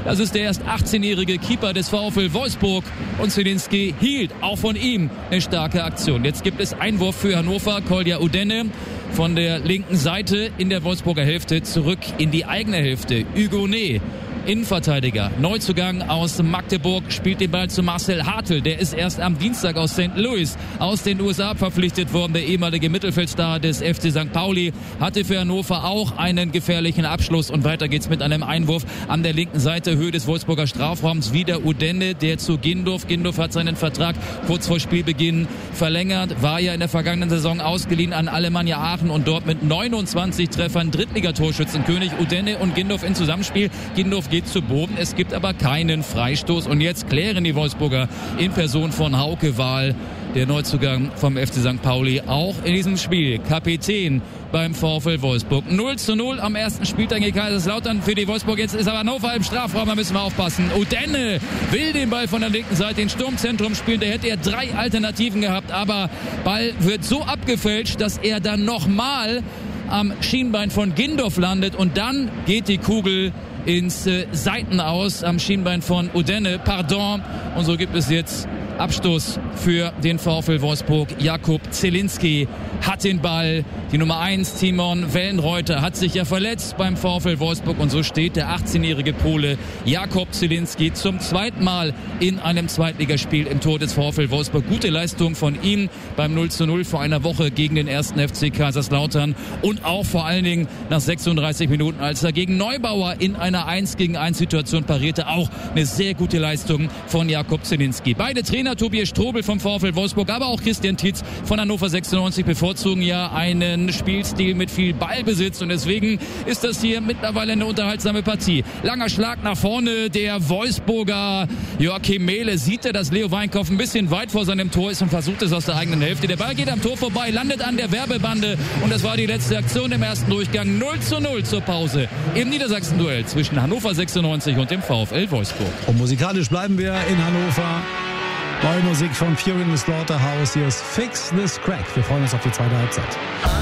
Das ist der erst 18-jährige Keeper des VfL Wolfsburg und Zielinski hielt auch von ihm eine starke Aktion. Jetzt gibt es Einwurf für Hannover. Kolja Udenne von der linken Seite in der Wolfsburger Hälfte zurück in die eigene Hälfte. Hugonet, Innenverteidiger, Neuzugang aus Magdeburg, spielt den Ball zu Marcel Hartl. Der ist erst am Dienstag aus St. Louis aus den USA verpflichtet worden. Der ehemalige Mittelfeldstar des FC St. Pauli hatte für Hannover auch einen gefährlichen Abschluss. Und weiter geht's mit einem Einwurf an der linken Seite, Höhe des Wolfsburger Strafraums. Wieder Udenne, der zu Gindorf. Gindorf hat seinen Vertrag kurz vor Spielbeginn verlängert, war ja in der vergangenen Saison ausgeliehen an Alemannia Aachen und dort mit 29 Treffern Drittligatorschützenkönig. Udenne und Gindorf in Zusammenspiel. Gindorf geht zu Boden, es gibt aber keinen Freistoß und jetzt klären die Wolfsburger in Person von Hauke Wahl, der Neuzugang vom FC St. Pauli, auch in diesem Spiel Kapitän beim VfL Wolfsburg. 0:0 am ersten Spieltag gegen Kaiserslautern für die Wolfsburg. Jetzt ist aber Hannover im Strafraum, da müssen wir aufpassen. Udenne will den Ball von der linken Seite ins Sturmzentrum spielen. Da hätte er 3 Alternativen gehabt, aber Ball wird so abgefälscht, dass er dann nochmal am Schienbein von Gindorf landet und dann geht die Kugel ins Seitenaus am Schienbein von Udenne. Pardon. Und so gibt es jetzt Abstoß für den VfL Wolfsburg. Jakub Zielinski hat den Ball. Die Nummer 1, Timon Wellenreuter, hat sich ja verletzt beim VfL Wolfsburg. Und so steht der 18-jährige Pole Jakub Zielinski zum zweiten Mal in einem Zweitligaspiel im Tor des VfL Wolfsburg. Gute Leistung von ihm beim 0:0 vor einer Woche gegen den 1. FC Kaiserslautern. Und auch vor allen Dingen nach 36 Minuten, als er gegen Neubauer in einer 1-gegen-1-Situation parierte. Auch eine sehr gute Leistung von Jakub Zielinski. Beide Trainer, Tobias Strobel vom VfL Wolfsburg, aber auch Christian Tietz von Hannover 96, bevorzugen ja einen Spielstil mit viel Ballbesitz und deswegen ist das hier mittlerweile eine unterhaltsame Partie. Langer Schlag nach vorne, der Wolfsburger Joachim Mehle sieht er, dass Leo Weinkopf ein bisschen weit vor seinem Tor ist und versucht es aus der eigenen Hälfte. Der Ball geht am Tor vorbei, landet an der Werbebande und das war die letzte Aktion im ersten Durchgang. 0:0 zur Pause im Niedersachsen-Duell zwischen Hannover 96 und dem VfL Wolfsburg. Und musikalisch bleiben wir in Hannover. Neue Musik von Fury in the Slaughterhouse. Hier ist Fix This Crack. Wir freuen uns auf die zweite Halbzeit.